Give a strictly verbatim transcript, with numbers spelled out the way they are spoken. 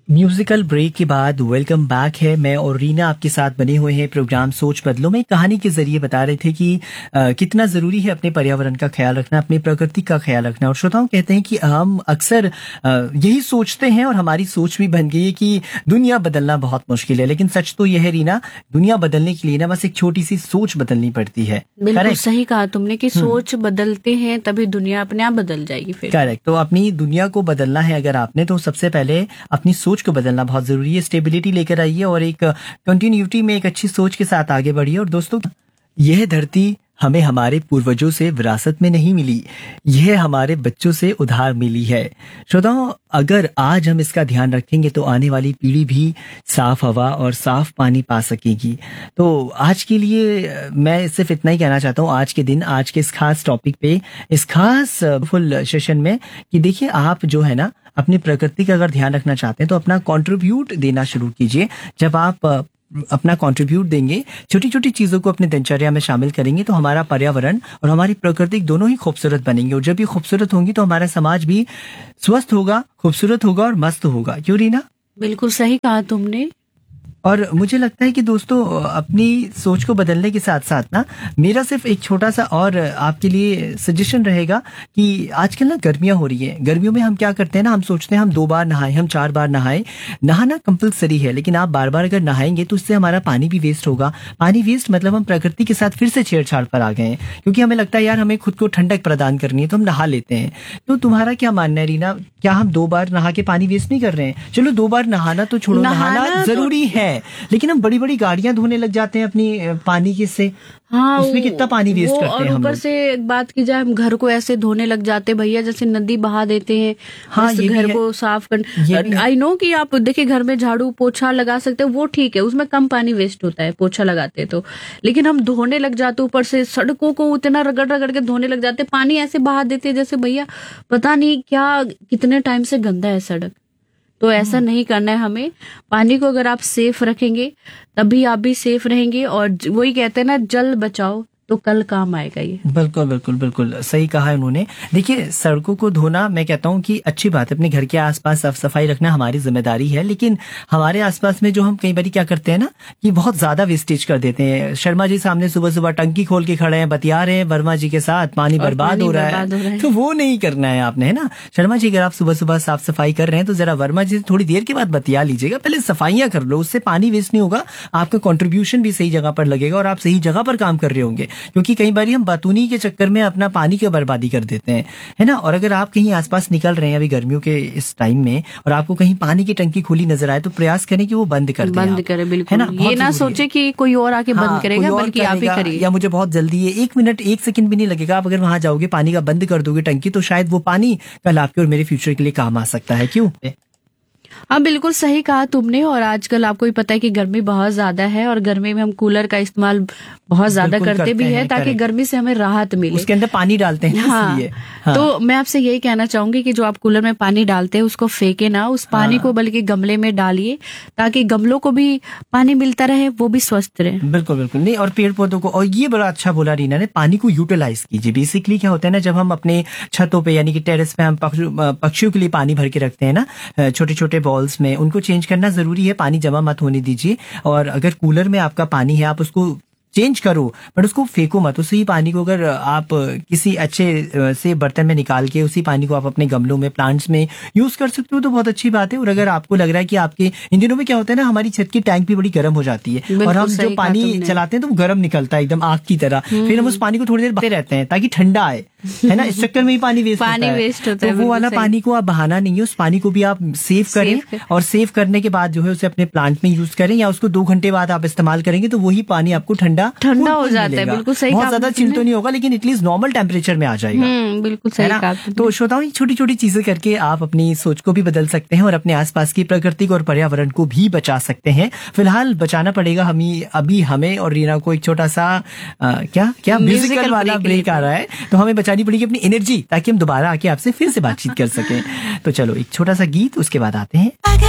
Musical break के बाद welcome back है। मैं और रीना आपके साथ बने हुए हैं प्रोग्राम सोच बदलो में। कहानी के जरिए बता रहे थे कि आ, कितना जरूरी है अपने पर्यावरण का ख्याल रखना, अपनी प्रकृति का ख्याल रखना। और श्रोताओं कहते हैं कि हम अक्सर आ, यही सोचते हैं और हमारी सोच भी बन गई है कि दुनिया बदलना बहुत मुश्किल है, लेकिन सच तो यह है रीना, दुनिया बदलने के लिए ना बस एक छोटी सी सोच बदलनी पड़ती है। बिल्कुल सही कहा तुमने कि सोच बदलते हैं तभी दुनिया अपने आप बदल जाएगी। फिर करेक्ट। तो अपनी दुनिया को बदलना है अगर आपने, तो सबसे पहले अपनी सोच को बदलना बहुत जरूरी है। स्टेबिलिटी लेकर आइए और एक कंटिन्यूटी में एक अच्छी सोच के साथ आगे बढ़िए। और दोस्तों, यह धरती हमें हमारे पूर्वजों से विरासत में नहीं मिली, यह हमारे बच्चों से उधार मिली है। श्रोताओं, अगर आज हम इसका ध्यान रखेंगे तो आने वाली पीढ़ी भी साफ हवा और साफ पानी पा सकेगी। तो आज के लिए मैं सिर्फ इतना ही कहना चाहता हूँ आज के दिन, आज के इस खास टॉपिक पे, इस खास फुल सेशन में, कि देखिए आप जो है ना अपनी प्रकृति का अगर ध्यान रखना चाहते हैं तो अपना कंट्रीब्यूट देना शुरू कीजिए। जब आप अपना कंट्रीब्यूट देंगे, छोटी छोटी चीजों को अपने दिनचर्या में शामिल करेंगे, तो हमारा पर्यावरण और हमारी प्रकृति दोनों ही खूबसूरत बनेंगे। और जब ये खूबसूरत होंगी तो हमारा समाज भी स्वस्थ होगा, खूबसूरत होगा और मस्त होगा। क्यों रीना? बिल्कुल सही कहा तुमने। और मुझे लगता है कि दोस्तों, अपनी सोच को बदलने के साथ साथ ना मेरा सिर्फ एक छोटा सा और आपके लिए सजेशन रहेगा कि आजकल ना गर्मियां हो रही हैं। गर्मियों में हम क्या करते हैं ना, हम सोचते हैं हम दो बार नहाएं, हम चार बार नहाएं। नहाना कंपलसरी है, लेकिन आप बार बार अगर नहाएंगे तो इससे हमारा पानी भी वेस्ट होगा। पानी वेस्ट मतलब हम प्रकृति के साथ फिर से छेड़छाड़ पर आ गए हैं, क्योंकि हमें लगता है यार हमें खुद को ठंडक प्रदान करनी है तो हम नहा लेते हैं। तो तुम्हारा क्या मानना है रीना, क्या हम दो बार नहा के पानी वेस्ट नहीं कर रहे हैं? चलो दो बार नहाना तो छोड़ो, नहाना, नहाना जरूरी तो... है, लेकिन हम बड़ी बड़ी गाड़ियां धोने लग जाते हैं अपनी पानी के से। हाँ, उसमें कितना पानी वेस्ट करते हैं हम लोग। ऊपर से बात की जाए, हम घर को ऐसे धोने लग जाते भैया जैसे नदी बहा देते हैं। हाँ, ये घर को साफ कर। आई नो कि आप देखिए घर में झाड़ू पोछा लगा सकते हैं, वो ठीक है, उसमें कम पानी वेस्ट होता है पोछा लगाते तो। लेकिन हम धोने लग जाते, ऊपर से सड़कों को उतना रगड़ रगड़ के धोने लग जाते, पानी ऐसे बहा देते जैसे भैया पता नहीं क्या कितने टाइम से गंदा है सड़क। तो ऐसा नहीं करना है हमें। पानी को अगर आप सेफ रखेंगे तभी आप भी सेफ रहेंगे। और वही कहते हैं ना, जल बचाओ तो कल काम आएगा ये। बिल्कुल बिल्कुल बिल्कुल सही कहा उन्होंने। देखिए, सड़कों को धोना मैं कहता हूँ कि अच्छी बात है, अपने घर के आसपास साफ सफाई रखना हमारी जिम्मेदारी है। लेकिन हमारे आसपास में जो हम कई बार क्या करते हैं ना, कि बहुत ज्यादा वेस्टेज कर देते हैं। शर्मा जी सामने सुबह सुबह टंकी खोल के खड़े हैं, बतिया रहे हैं वर्मा जी के साथ, पानी बर्बाद हो रहा है, तो वो नहीं करना है आपने, है ना। शर्मा जी, अगर आप सुबह सुबह साफ सफाई कर रहे हैं तो जरा वर्मा जी थोड़ी देर के बाद बतिया लीजिएगा, पहले सफाइयां कर लो, उससे पानी वेस्ट नहीं होगा, आपका कॉन्ट्रीब्यूशन भी सही जगह पर लगेगा और आप सही जगह पर काम कर रहे होंगे। क्योंकि कई बार हम बातूनी के चक्कर में अपना पानी की बर्बादी कर देते हैं, है ना। और अगर आप कहीं आसपास निकल रहे हैं अभी गर्मियों के इस टाइम में और आपको कहीं पानी की टंकी खुली नजर आए, तो प्रयास करें कि वो बंद कर दें, बंद करें। बिल्कुल, है ना, ये ना सोचे कि कोई और आके हाँ, बंद करेगा, बल्कि आप ही करिए, या मुझे बहुत जल्दी है, एक मिनट एक सेकंड भी नहीं लगेगा। आप अगर वहां जाओगे, पानी का बंद कर दोगे टंकी, तो शायद वो पानी कल आपके और मेरे फ्यूचर के लिए काम आ सकता है। क्यों? हाँ, बिल्कुल सही कहा तुमने। और आजकल आपको भी पता है कि गर्मी बहुत ज्यादा है और गर्मी में हम कूलर का इस्तेमाल बहुत ज्यादा करते भी है ताकि गर्मी से हमें राहत मिले। उसके अंदर पानी डालते हैं। हाँ, हाँ। तो मैं आपसे यही कहना चाहूंगी कि जो आप कूलर में पानी डालते हैं उसको फेंके ना, उस पानी हाँ। को बल्कि गमले में डालिए ताकि गमलों को भी पानी मिलता रहे, वो भी स्वस्थ रहे। बिल्कुल बिल्कुल नहीं, और पेड़ पौधों को, और ये बड़ा अच्छा बोला रीना ने, पानी को यूटिलाइज कीजिए। बेसिकली क्या होता है ना, जब हम अपने छतों पे यानी कि टेरेस पे हम पक्षियों के लिए पानी भर के रखते हैं ना छोटे छोटे बॉल्स में, उनको चेंज करना जरूरी है। पानी जमा मत होने दीजिए। और अगर कूलर में आपका पानी है, आप उसको चेंज करो, बट उसको फेंको मत। उसी पानी को अगर आप किसी अच्छे से बर्तन में निकाल के उसी पानी को आप अपने गमलों में, प्लांट्स में यूज कर सकते हो, तो बहुत अच्छी बात है। और अगर आपको लग रहा है कि आपके इन दिनों में क्या होता है ना, हमारी छत की टैंक भी बड़ी गर्म हो जाती है और हम जो पानी चलाते हैं तो गर्म निकलता है एकदम आग की तरह, फिर हम उस पानी को थोड़ी देर बहाते रहते हैं ताकि ठंडा आए, है ना। इस चक्कर में ही पानी वेस्ट पानी होता है। वेस्ट होता है। तो वो वाला पानी को आप बहाना नहीं है, उस पानी को भी आप सेव करें और सेव करने के बाद जो है उसे अपने प्लांट में यूज करें, या उसको दो घंटे बाद आप इस्तेमाल करेंगे तो वही पानी आपको ठंडा ठंडा हो जाता है। बिल्कुल सही, बहुत ज्यादा चिल तो नहीं होगा, लेकिन एटलीस्ट नॉर्मल टेम्परेचर में आ जाएगा। बिल्कुल सही कहा। तो श्रोताओं, छोटी छोटी चीजें करके आप अपनी सोच को भी बदल सकते हैं और अपने आसपास की प्रकृति को और पर्यावरण को भी बचा सकते हैं। फिलहाल बचाना पड़ेगा हमें, अभी हमें और रीना को एक छोटा सा आ, क्या क्या म्यूजिकल वाला ब्रेक आ रहा है, तो हमें बचानी पड़ेगी अपनी एनर्जी ताकि हम दोबारा आके आपसे फिर से बातचीत कर सकें। तो चलो एक छोटा सा गीत, उसके बाद आते हैं।